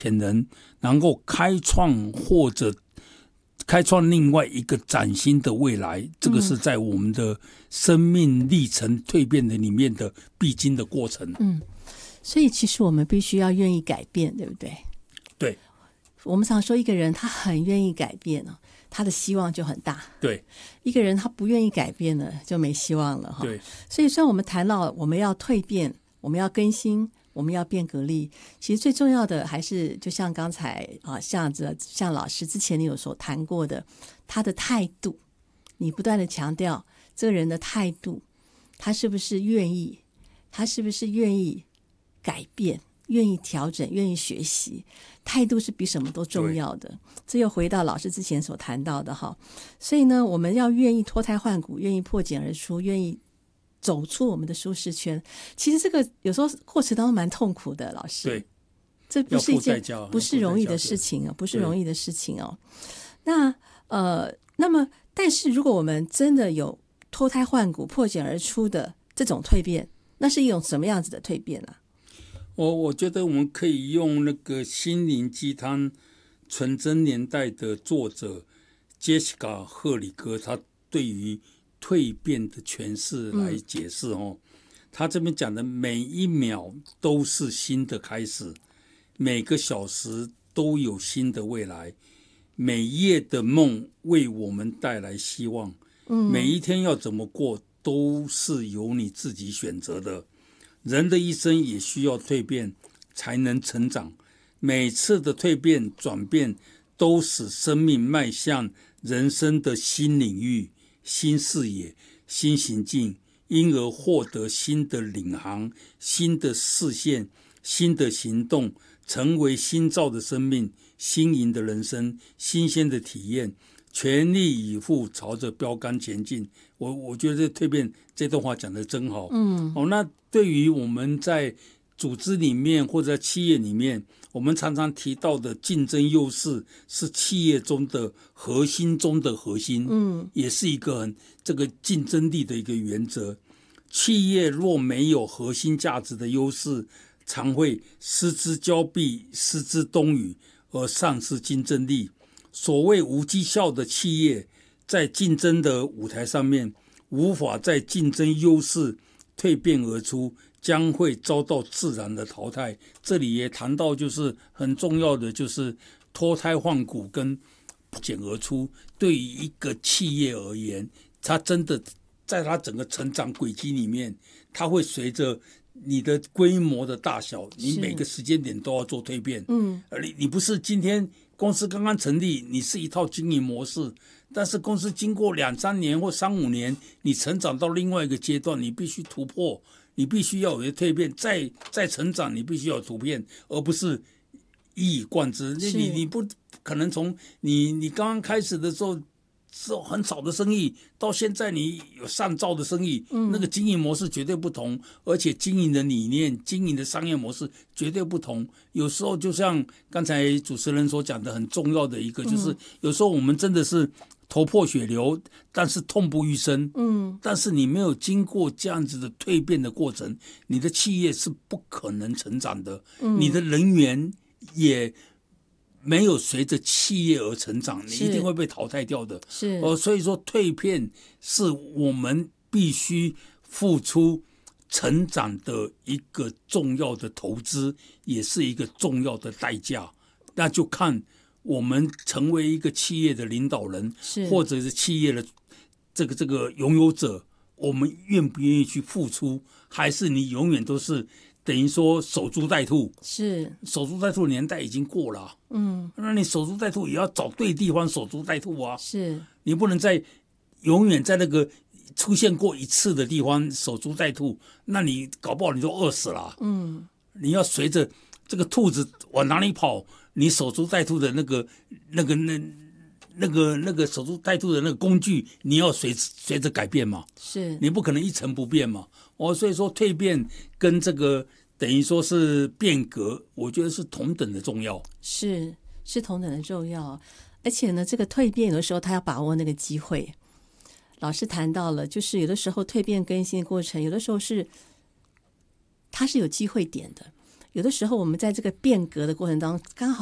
潜能，能够开创或者开创另外一个崭新的未来，这个是在我们的生命历程蜕变的里面的必经的过程。 所以其实我们必须要愿意改变，对不对？ 对， 我们常说一个人他很愿意改变他的希望就很大。 对， 一个人他不愿意改变呢，就没希望了。 对， 所以虽然我们谈到我们要蜕变，我们要更新，我们要变革力，其实最重要的还是就像刚才像老师之前你有所谈过的，他的态度，你不断的强调这个人的态度，他是不是愿意改变，愿意调整，愿意学习，态度是比什么都重要的。这又回到老师之前所谈到的哈。所以呢，我们要愿意脱胎换骨，愿意破茧而出，愿意走出我们的舒适圈。其实这个有时候过程当中蛮痛苦的，老师。 对， 这不是一件不是容易的事情不是容易的事情哦。那么，但是如果我们真的有脱胎换骨、破茧而出的这种蜕变，那是一种什么样子的蜕变啊？ 我觉得我们可以用那个心灵鸡汤《纯真年代》的作者杰西卡·赫里格，他对于蜕变的诠释来解释他这边讲的每一秒都是新的开始，每个小时都有新的未来，每夜的梦为我们带来希望，每一天要怎么过都是由你自己选择的。人的一生也需要蜕变才能成长，每次的蜕变转变都使生命迈向人生的新领域、新视野、新行径，因而获得新的领航、新的视线、新的行动，成为新造的生命、新颖的人生、新鲜的体验，全力以赴朝着标杆前进。我觉得蜕变这段话讲得真好。那对于我们在组织里面或者在企业里面，我们常常提到的竞争优势是企业中的核心中的核心，也是一个这个竞争力的一个原则。企业若没有核心价值的优势，常会失之交臂，失之东隅，而丧失竞争力。所谓无绩效的企业，在竞争的舞台上面无法在竞争优势蜕变而出，将会遭到自然的淘汰。这里也谈到就是很重要的就是脱胎换骨跟破茧而出。对于一个企业而言，它真的在它整个成长轨迹里面，它会随着你的规模的大小，你每个时间点都要做蜕变。你不是今天公司刚刚成立，你是一套经营模式，但是公司经过2-3年或3-5年，你成长到另外一个阶段，你必须突破，你必须要有蜕变，再成长，你必须要有突变，而不是一以贯之。你不可能从你刚刚开始的时候是很少的生意，到现在你有上兆的生意，那个经营模式绝对不同，而且经营的理念、经营的商业模式绝对不同。有时候就像刚才主持人所讲的，很重要的一个就是有时候我们真的是头破血流，但是痛不欲生。但是你没有经过这样子的蜕变的过程，你的企业是不可能成长的，你的人员也没有随着企业而成长，你一定会被淘汰掉的。所以说蜕变是我们必须付出成长的一个重要的投资，也是一个重要的代价。那就看我们成为一个企业的领导人，或者是企业的这个拥有者，我们愿不愿意去付出，还是你永远都是等于说守株待兔。守株待兔的年代已经过了。那你守株待兔也要找对地方守株待兔啊。你不能在永远在那个出现过一次的地方守株待兔，那你搞不好你就饿死了。你要随着这个兔子往哪里跑，你守株待兔的那个守株待兔的那个工具，你要随着改变嘛。你不可能一成不变嘛。所以说蜕变跟这个等于说是变革，我觉得是同等的重要。 是同等的重要。而且呢，这个蜕变有的时候他要把握那个机会。老师谈到了，就是有的时候蜕变更新的过程，有的时候它是有机会点的。 有的时候我们在这个变革的过程当中，刚好